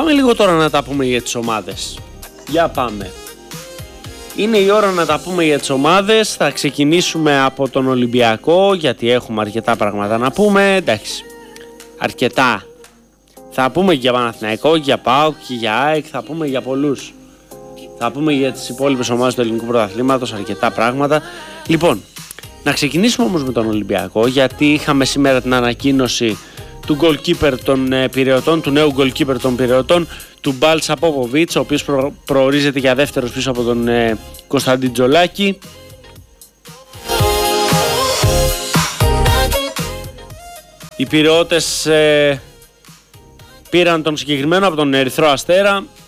πάμε λίγο τώρα να τα πούμε για τις ομάδες. Για πάμε. Είναι η ώρα να τα πούμε για τις ομάδες. Θα ξεκινήσουμε από τον Ολυμπιακό, γιατί έχουμε αρκετά πράγματα να πούμε. Εντάξει, αρκετά. Θα πούμε για Παναθηναϊκό, για ΠΑΟΚ και για ΑΕΚ, θα πούμε για πολλούς. Θα πούμε για τις υπόλοιπες ομάδες του ελληνικού πρωταθλήματος, αρκετά πράγματα. Λοιπόν, να ξεκινήσουμε όμως με τον Ολυμπιακό, γιατί είχαμε σήμερα την ανακοίνωση του goalkeeper των Πειραιωτών, του νέου goalkeeper των Πειραιωτών, του Μπάλτσα Πόποβιτς, ο οποίος προορίζεται για δεύτερος πίσω από τον Κωνσταντίν Τζολάκη. Οι Πειραιώτες πήραν τον συγκεκριμένο από τον Ερυθρό Αστέρα,